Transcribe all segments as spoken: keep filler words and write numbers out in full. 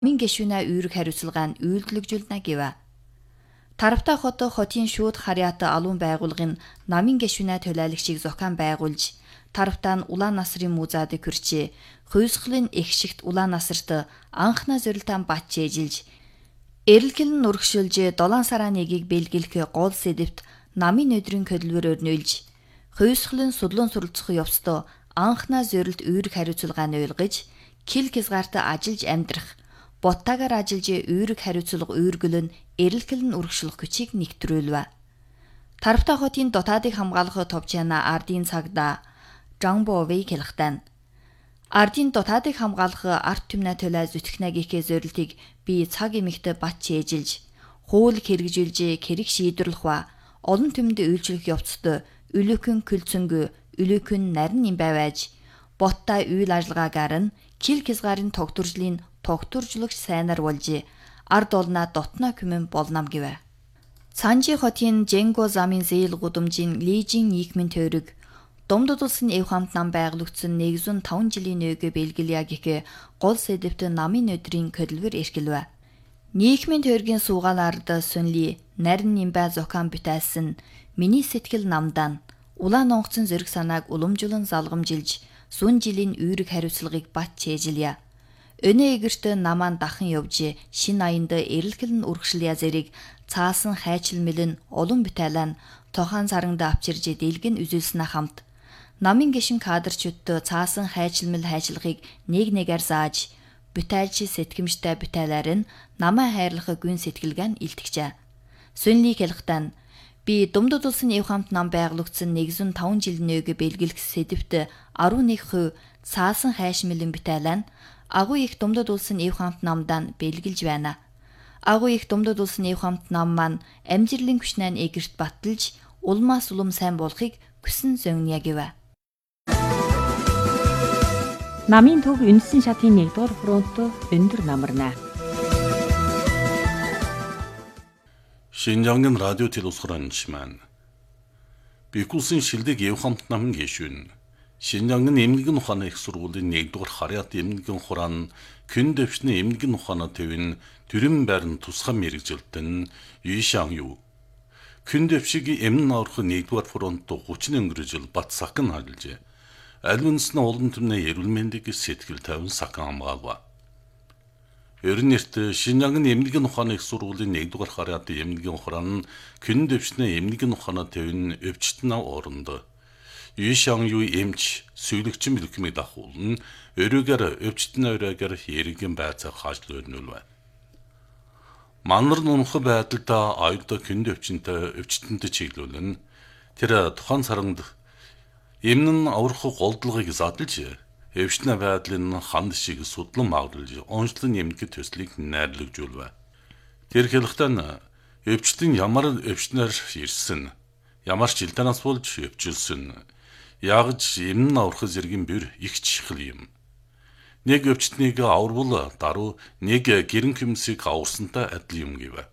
Намын гишүүнээ үүрэг хариуцлага нь үйлдвэрлэжүүлнэ гэв. Тарвта хот хотын шууд харьяат алуун байгууллагын намын гишүүнээ төлөөлөгчийг зохион байгуулж, Тарвта нь Улаанасрын музейд хүрчээ. Хувьсгалын их шигт Улаанасарт анхнаа зорилтоо бат чийжилж, эрэлхэл нь урагшилж долоон сарын нэгийг бэлгэлэх гол сэдэвт намын өдрийн хөдөлгөөр өрнөөлж, хувьсгалын судлан суралцах явцдаа анхнаа зорилт үүрэг хариуцлагааг нь ойлгож, кил хязгаарт ажиллаж амьдрах, боттаагаар ажиллаж үүрэг хариуцлага үүргэл нь эрэлхэл нь урагшлах хүчийг нэгтрүүлв. Тарвта хотын дотоодыг хамгаалах товчяана ардын цагдаа Жамбо Вэй хэлэхдээ ардын дотоодыг хамгаалах ард түмнээ төлөө зүтгэнэ гэхээ зорилтыг би цаг эмэгт бат чийжилж, хууль хэрэгжүүлж хэрэг шийдвэрлэх ба олон түмэнд үйлчлэх явцад өлөкөн күлцөнгө өлөкөн нарийн юм байваж, боттой үйл ажиллагаагаар нь кил хязгаарын тогтворжлын тогтворжлогч сайнаар болж, ард олноо дотноо хүмүн болнам гэв. Цанжи хотын Жэнго замын зээл гудамжийн Лижин нийгмийн тойрог Думдад улсын эв хамт нам байгуулагдсан нэг зуун таван жилийн өөгөө бэлгэлье гэх гол сэдэвт намын өдрийн хөдөлгөөр эрхэлв. Нийгмийн тойргийн суугаалаард сүнли нарийн нимбай зохион бүтээсэн миний сэтгэл намдан улаан онгоцон зэрэг санааг уламжуулан залгамжилж, сүн жилийн үүрэг хариуцлагыг бат чийжилье. Өнөө эгэрт намаан дахан явж, шин аянд эрэлхэл нь урагшлая зэрэг цаасан хайчил мэлэн олон бүтээлэн тохон саранд авчирж дэлгэн үзүүлснэ хамт намын гишин кадрчудд цаасан хайчилмэл хайчилгыг нэг нэгээр зааж, бүтээлч сэтгэмжтэй бүтээлээр нь намаа хайрлах гүн сэтгэлгэн илтгэжээ. Сүнли хэлэхдээ би Думдад улсын эв хамт нам байгуулагдсан нэг зуун таван жилийн өг бэлгэлэх сэдэвт арван нэг хувь цаасан хайшмэлэн бүтээлэн агуу их Думдад улсын эв хамт намдаа бэлгэлж байна. Агуу их Думдад улсын эв хамт нам маань амжилтын хүчнээ эгэрт баталж, улмаас улам сайн болохыг хүсэн зөнгөе гэв. Намын төв үндсэн шатын нэгдүгээр фронт өндөр намарна. Шинжаңгын радио телевизхоранчман. Бикулсын шилдэг эв хамт намын гишүүн. Шинжаңгын эмнэлгийн ухааны их сургуулийн нэгдүгээр харьяат эмнэлгийн хураан күн дэвшний эмнэлгийн ухааны төвийн төрийн байрны тусгай мэргэжилтэн Юишан юу. Күн дэвшигийн эмнэн аврах нэгдүгээр фронт гучин өнгөрөжл бат сакан ажиллажээ. Аль үндэснээ олон түмний эрүүл мэндийг сэтгэл тавин сакан хамгаалва. Ер нь нэрт Шинжаңгын эмнэлгийн ухааны их сургуулийн нэгдүгээр харьяатын эмнэлгийн хураан күн дэвшний эмнэлгийн ухааны төвийн өвчтөн ав оронд Юишан юу эмч сүйлэгчин бэлгмийг дахуулна өрөөгөр өвчтөн өрөөгөр хэрэгэн байцаа хаажл өрнүүлвэ. Манар нунх байдалда аюултай күн дэвчинтэй өвчтөнтэй чиглүүлэн тэр тухайн саранд эмнэн аврах голдлагыг задлж, өвчтний байдлын ханд шиг судлан магадулж, онцлон эмнэлгийн төслийг найрлагжуулв. Тэр хэлэхдээ өвчтөн ямар өвчтнөр ирсэн, ямар ч жилтанаас болж өвчлсөн, ягж эмнэн аврах зэргийн бэр их чихэл юм. Нэг өвчтнийг аварвал даруй нэг гэрэн хүмсийг аварсантай адил юм гэв.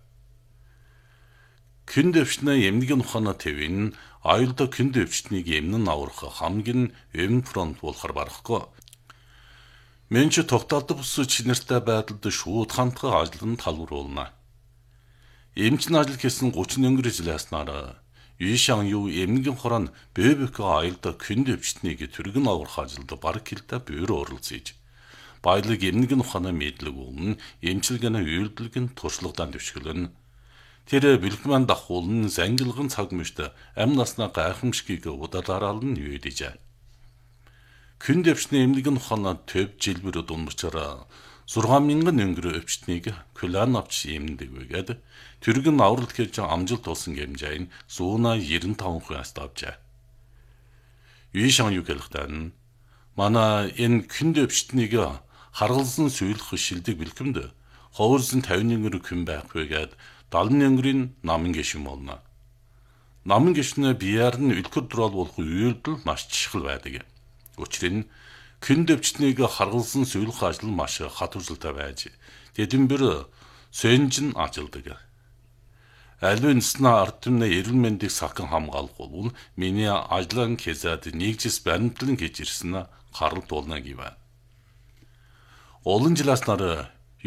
Күн дэвшний эмнэлгийн ухааны төвийн аюултай күн дэвчнийг эмнэн аврах хамгийн эм фронт болохоор барахгүй. Мэн ч тогтоолдог бус чинэртэй байдалд шууд хандгах ажлын талбарлуулна. Эмчний ажил хийсэн гучин өнгөрөж лааснаар Юишан юу эмнэлгийн хураан бэбэк аюултай күн дэвчнийг түргэн аврах ажилд бараг хилтэй бөөр оролцож, баялаг эмнэлгийн ухааны мэдлэг өгнө, эмчилгээний үйлдэлгэн туршлагадан дэвшгэлэн тэр бэлгмэн дахуулн зангилган цаг мөшт ам наснаа гайхамшгийг удалааралн юэдэж. Күн дэвшний эмнэлгийн ухааны төв жилбэр дундчаар зургаан мянган өнгөрөө өвчтнийг кулан авч эмнэдэг байгаад түргэн авралт хийж амжилт болсон гэмжээ нь зуунаа девяносто пять хувиас авчаа. Юишан юу хэлэхдээ манай энэ күн дэвчнийг харгалзан сүййлэх шилдэг бэлгэмд ховорсон пятьдесят өнгөр күн байх байгаад дагалны өнгөрийн намын гишүүн болно. Намын гишүүнээ бияар нь үлгэр дурал болох үйлдэл маш чухал байдаг. Учир нь күн дэвчнийг харгалзан сүййлэх ажил маш хатваржалтай байж, тэдэнбэр сөнжин ажилдаг. Алвин снаа ард түмний эрүүл мэндийг сахин хамгаалах бол миний ажлын хязаад нэгжис баримтлан гэж ирсэн харалт болно гэв. Олон жилаас нар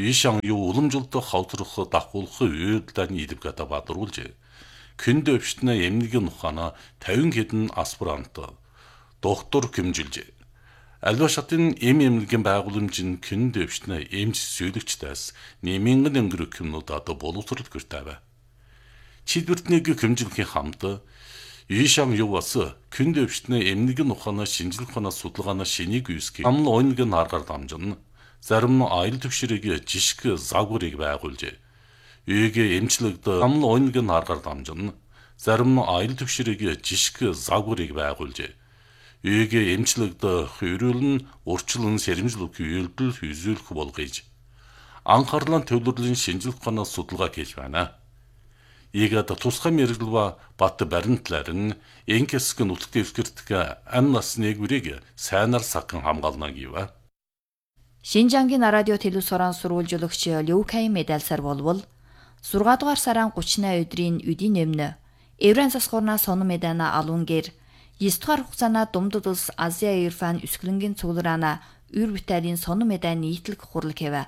Ийшан юу уламжлалт хавтрах дагуулах үйлдэлний идэвхтэй бадруулж күн дэвшнэ эмнэлгийн ухаана тавин хэдэн аспирант доктор хэмжилж альва шатын эм эмнэлгийн байгууламжийн күн дэвшнэ эмч зөвлөгчдөөс нэмэнгэн өнгөрөх юмнуудад боловсрол гэртэв. Чидвэртнийг хэмжилхийн хамт Ийшам юу бас күн дэвшнэ эмнэлгийн ухаана шинжилх ухаана судалгаана шинийг үүсгэх амл ойнгийн аргаар дамжин зарим аюул төвшрийг жишг загварыг байгуулж Үйгээ эмчлэгд амл ойнгийн аргаар дамжин зарим аюул төвшрийг жишг загварыг байгуулж Үйгээ эмчлэгд хөрүүлэн урчлан сэрэмжлэх үйлдэл үзүүлэх болгож анхаарлын төвлөрлийн шинжилх ухаана судалгаа хийж байна. Ийгээд тусгай мэрэгэл бат баримтларын энкэсг нүтгэвскэртг ам насныг үрийг сайнаар сакан хамгаална гэв. Шинжангийн радио телевиз суран сурвалжуулагч Люкай медальсар болвол сурга дугаар сарын гуравчны өдрийн үдийн өмнө Евран засгуурна сонон медана алунгэр девять дугаар хугацаана Думдад улс Азия Ирфан өсгөлөнгийн цуглараана Ür Виталийн сонон медан нийтлэг хурал хэвэ.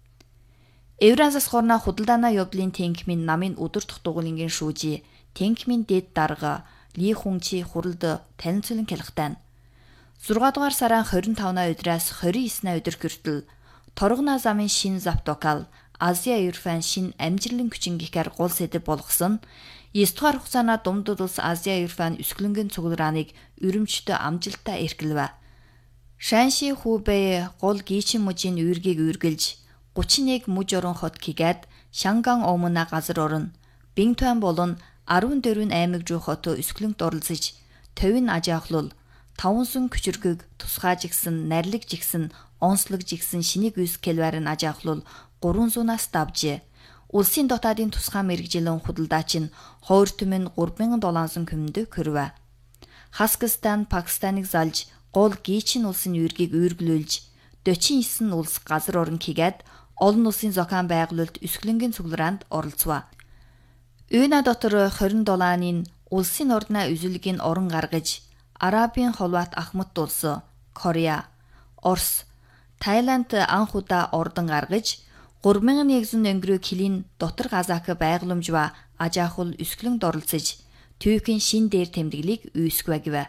Евран засгуурна худалдаана явдлын тэнхмийн намын өдөр дох дугуулынгийн шүүжи тэнхмийн дэд дарга Ли Хүнчи хуралд танилцуулан хэлэхтэн. зурга дугаар сарын двадцать и пятны өдрөөс двадцать и девятны өдөр хүртэл Торгона замын шин завтокал Азия Ирфан шин амжилтын хүчин гихэр гол сэдэв болгосон девять дугаар хугацаана Думдад улс Азия Ирфан өсгөлөнгийн цугларааныг өрөмжтөй амжилттай эрхэлвэ. Шанши Хубэй гол гийчин мужийн үүргийг үргэлж тридцать и один муж орон хот кигээд Шанган омуна газар орон Бингтуан болон fourteen аймаг жуу хот өсгөлөнгт оролцож тавин ажаахлал таван күчргийг тусгаажигсэн нарилэг жигсэн онцлог жигсэн шинийг үс келварын ажаахлал three hundred-аас давжээ. Улсын дотаадын тусгай мэргэжилэн худалдаач нь хоёр түмэн three thousand seven hundred хүмдө көрвэ. Хаскистан Пакистаныг залж гол гийчин улсын үүргийг үүрглүүлж forty-nine улс газар орон кигээд олон улсын зохион байгуулалт өсгөлөнгийн цуглараанд оролцваа. Үйна дотор twenty-seven-ийн улсын ордноо үзүүлгийн орон гаргаж Арабын холбоот Ахмад улс, Корея, Орос, Тайланд анх удаа ордон гаргаж three thousand one өнгөрөө килийн дотор газаак байгууламж ба ажаахул өсгөлөнд оролцож Түйкийн шин дээр тэмдэглийг үүсгвэ гэв.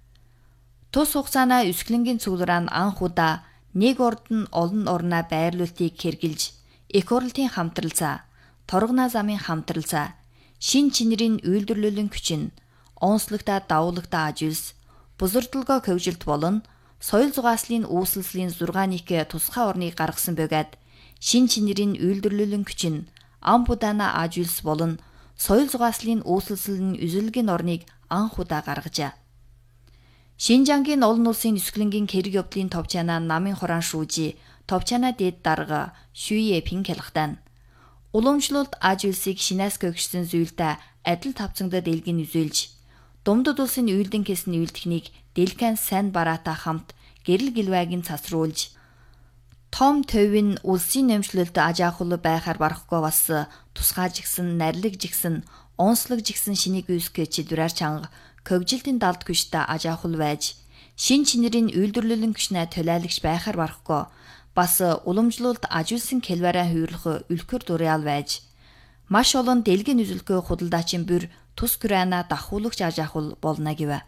Тус хугацаана өсгөлөнгийн цуглараанд анх удаа нэг ордон олон орноо байрлуултыг хэрглэж их хурлын хамтралцаа, Торгона замын хамтралцаа, шин чинэрийн үйлдвэрлэлийн хүчин, онцлогтой давуулагтай ажуулс, бузардалгоо хөвжилт болон соёл зугааслын үүсэлслийн six тусгай орныг гаргасан бөгөөд шин чинэрийн үйлдвэрлэлийн хүчин, ам будаана ажуулс болон соёл зугааслын үүсэлслийн үзүүлгийн орныг анх удаа гаргажээ. Шинжангийн олон улсын өсгөлөнгийн хэрэг явдлын товчаанаа намын хураан шүүжи, товчаанаа дэд дарга, шүйе пин хэлхтэн. Уламжлалт ажуулсыг шинээс гөгжсөн зүйлдэ адил тавцангад дэлгэн үзүүлж, Думдад улсын үйлдэн кэсний үйлдэхнийг дэлгэн сайн бараатай хамт гэрэл гэлвайгийн цасруулж, том төвийн улсын нэмшлэлд ажаахул байхаар барахгүй бас тусгаажигсэн, нарилэг жигсэн, онцлог жигсэн шинийг үүсгэж чидвэрээр чанга хөвжилтийн далд хүчтэй ажаахул байж, шин чинэрийн үйлдвэрлэлийн хүчнээ төлөөлөгч байхаар барахгүй бас уламжлалт ажуулсан келвараа хүйрлэх үлхэр дуриал байж, маш олон дэлгэн үзүүлэхөө худалдаачийн бүр тус Украина дахуулагч ажаахул болно гэв.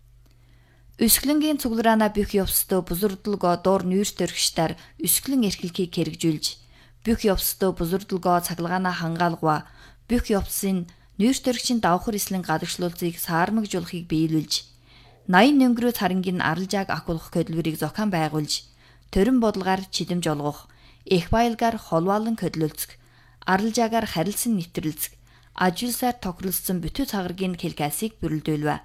Өсгөлөнгийн цуглараана бүх явцдаа бузурдалгоо доор нүүрс төргчдэр өсгөлөн эрхлэхийг хэрэгжүүлж, бүх явцдаа бузурдалгоо цаглагаана хангаалгава, бүх явцын нүүрс төргчийн давхар эслийн гадагшлуулцыг саармагжуулахыг биелүүлж, eighty өнгөрөө царангийн аралжааг акуулах хөдөлмөрийг зохион байгуулж, төрөн бодлогаар чидэмж олгох, их баялгаар холваалан хөдөлөлцөх, аралжаагаар харилцан нэвтрэлцэх, ажуулсаар тохиролцсон бүтэн цагаргийн хэлкасыг бүрэлдүүлвэ.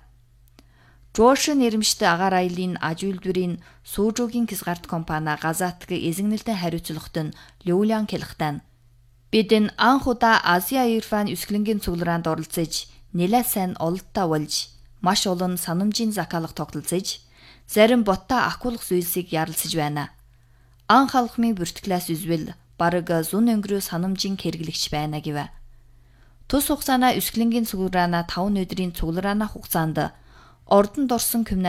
Жошин нэрмжтэй агаар аялын ажуулдвэрийн сүүжүүгийн хязгаарт компани Газатг эзэгнэлтэй хариуцлагт нь Люлян хэлхтэн. Бидэн анх удаа Азия Ирфан өсгөлөнгийн цуглараанд оролцож, нэлээд сайн ололттой болж, маш олон санамжийн закалах тогтолцож, зарим ботта акуулах зүйлсийг ярилцаж байна. Анх алхмын бүртгэлээс үзвэл бараг зүүн өнгөрөө санамжийн хэрэглэгч байна гэв. Тус хугацаана өсгөлөнгийн цуглараана five өдрийн цуглараана хугацаанд ордонд орсон